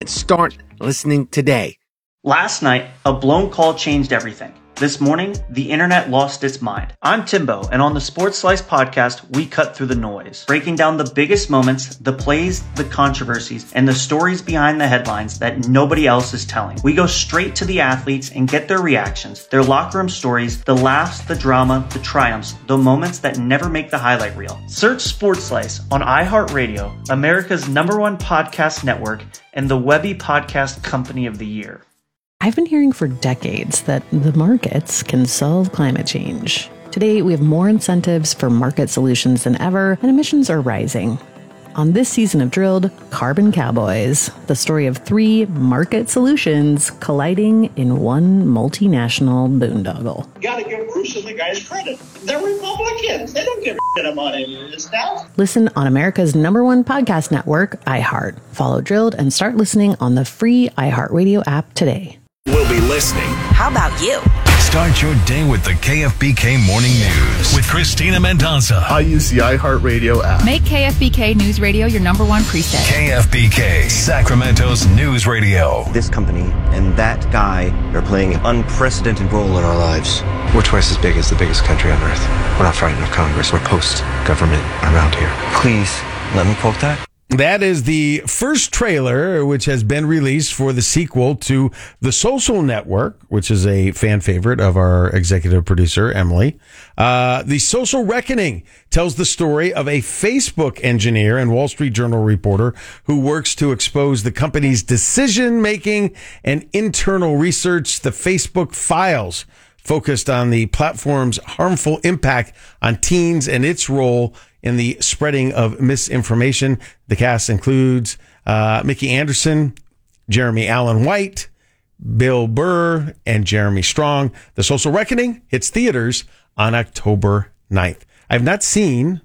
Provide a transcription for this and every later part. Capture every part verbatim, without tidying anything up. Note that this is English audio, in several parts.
and start listening today. Last night, a blown call changed everything. This morning, the internet lost its mind. I'm Timbo, and on the Sports Slice podcast, we cut through the noise, breaking down the biggest moments, the plays, the controversies, and the stories behind the headlines that nobody else is telling. We go straight to the athletes and get their reactions, their locker room stories, the laughs, the drama, the triumphs, the moments that never make the highlight reel. Search Sports Slice on iHeartRadio, America's number one podcast network, and the Webby Podcast Company of the Year. I've been hearing for decades that the markets can solve climate change. Today, we have more incentives for market solutions than ever, and emissions are rising. On this season of Drilled, Carbon Cowboys, the story of three market solutions colliding in one multinational boondoggle. You gotta give Bruce and the guys credit. They're Republicans. They don't give a shit about any of this stuff. Listen on America's number one podcast network, iHeart. Follow Drilled and start listening on the free iHeartRadio app today. We'll be listening. How about you? Start your day with the K F B K Morning News with Christina Mendoza. I use the iHeartRadio app. Make K F B K News Radio your number one preset. K F B K, Sacramento's news radio. This company and that guy are playing an unprecedented role in our lives. We're twice as big as the biggest country on earth. We're not frightened of Congress. We're post-government around here. Please, let me quote that. That is the first trailer which has been released for the sequel to The Social Network, which is a fan favorite of our executive producer, Emily. Uh, The Social Reckoning tells the story of a Facebook engineer and Wall Street Journal reporter who works to expose the company's decision-making and internal research. The Facebook Files focused on the platform's harmful impact on teens and its role in the spreading of misinformation. The cast includes uh, Mickey Anderson, Jeremy Allen White, Bill Burr, and Jeremy Strong. The Social Reckoning hits theaters on October ninth. I've not seen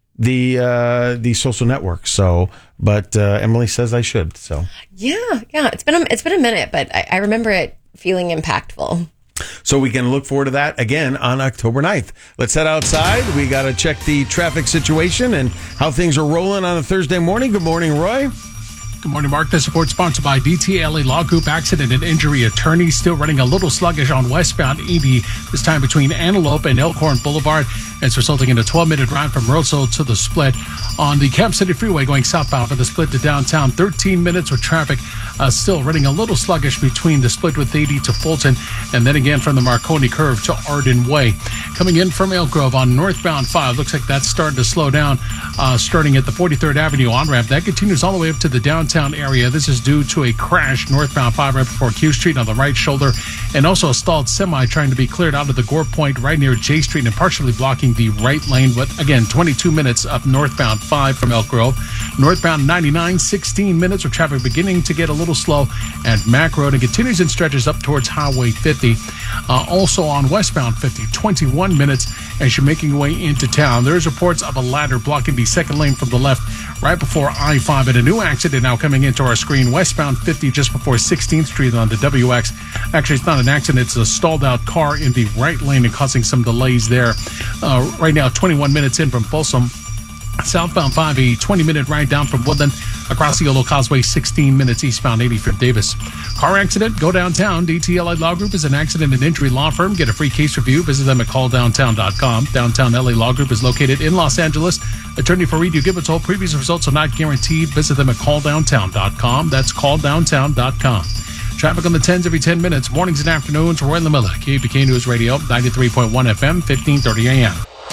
the uh, the Social Network, so but uh, Emily says I should. So yeah, yeah, it's been a, it's been a minute, but I, I remember it feeling impactful. So we can look forward to that again on October ninth. Let's head outside. We got to check the traffic situation and how things are rolling on a Thursday morning. Good morning, Roy. Good morning, Mark. This report sponsored by D T L A Law Group Accident and Injury Attorney. Still running a little sluggish on westbound eighty, this time between Antelope and Elkhorn Boulevard. It's resulting in a twelve-minute ride from Russell to the split. On the Camp City Freeway going southbound from the split to downtown, thirteen minutes with traffic uh, still running a little sluggish between the split with eighty to Fulton, and then again from the Marconi Curve to Arden Way. Coming in from Elk Grove on northbound five, looks like that's starting to slow down, uh, starting at the forty-third Avenue on-ramp. That continues all the way up to the downtown area. This is due to a crash northbound five right before Q Street on the right shoulder, and also a stalled semi trying to be cleared out of the Gore Point right near J Street and partially blocking the right lane. But again, twenty-two minutes up northbound five from Elk Grove. Northbound ninety-nine, sixteen minutes with traffic beginning to get a little slow at Mack Road and continues in stretches up towards Highway fifty. Uh, also on westbound fifty, twenty-one minutes as you're making your way into town. There's reports of a ladder blocking the second lane from the left right before I five, and a new accident now coming into our screen. Westbound fifty just before sixteenth Street on the W X. Actually, it's not an accident. It's a stalled out car in the right lane and causing some delays there. Uh, right now, twenty-one minutes in from Folsom. Southbound five, a twenty-minute ride down from Woodland across the Yolo Causeway, sixteen minutes eastbound eighty from Davis. Car accident, go downtown. D T L A Law Group is an accident and injury law firm. Get a free case review. Visit them at call downtown dot com. Downtown L A Law Group is located in Los Angeles. Attorney Fareed Ugiba told previous results are not guaranteed. Visit them at call downtown dot com. That's call downtown dot com. Traffic on the tens every ten minutes. Mornings and afternoons. Roy LaMilla, K B K News Radio, ninety-three point one F M, fifteen thirty A M.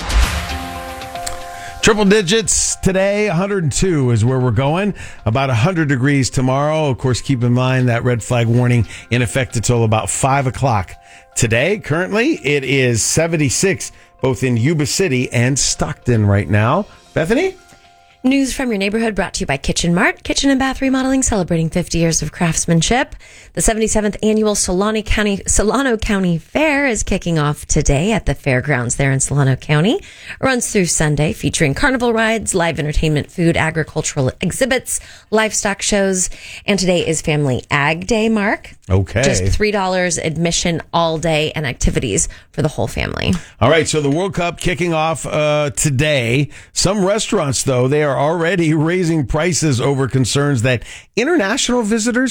Triple digits today, one hundred two is where we're going. About one hundred degrees tomorrow. Of course, keep in mind that red flag warning in effect until about five o'clock today. Currently, it is seventy-six, both in Yuba City and Stockton right now. Bethany? News from your neighborhood brought to you by Kitchen Mart. Kitchen and bath remodeling celebrating fifty years of craftsmanship. The seventy-seventh annual Solano County Solano County Fair is kicking off today at the fairgrounds there in Solano County. It runs through Sunday, featuring carnival rides, live entertainment, food, agricultural exhibits, livestock shows, and today is Family Ag Day, Mark. Okay. Just three dollars admission all day and activities for the whole family. All right, so the World Cup kicking off uh, today. Some restaurants, though, they are already raising prices over concerns that international visitors